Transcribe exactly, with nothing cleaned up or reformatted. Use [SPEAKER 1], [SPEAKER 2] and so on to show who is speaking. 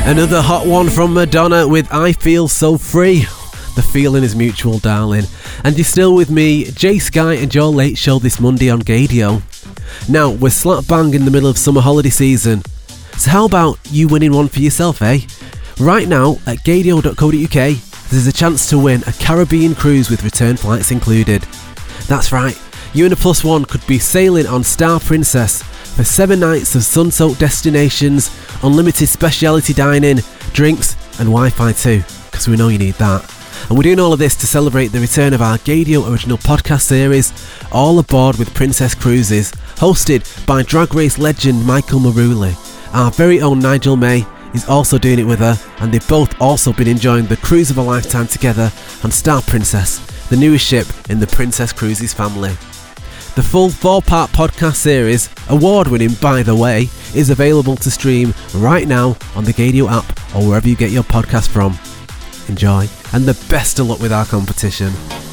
[SPEAKER 1] Another hot one from Madonna with I Feel So Free. The feeling is mutual, darling. And you're still with me, Jay Sky, and your late show this Monday on Gadio. Now, we're slap bang in the middle of summer holiday season. So how about you winning one for yourself, eh? Right now, at gadio dot co dot uk, there's a chance to win a Caribbean cruise with return flights included. That's right, you and a plus one could be sailing on Star Princess for seven nights of sun-soaked destinations, unlimited speciality dining, drinks and Wi-Fi too, because we know you need that. And we're doing all of this to celebrate the return of our Gadio original podcast series, all aboard with Princess Cruises, hosted by Drag Race legend Michael Maruli. Our very own Nigel May is also doing it with her, and they've both also been enjoying the cruise of a lifetime together on Star Princess, the newest ship in the Princess Cruises family. The full four-part podcast series, award-winning by the way, is available to stream right now on the Gadio app or wherever you get your podcast from. Enjoy, and the best of luck with our competition.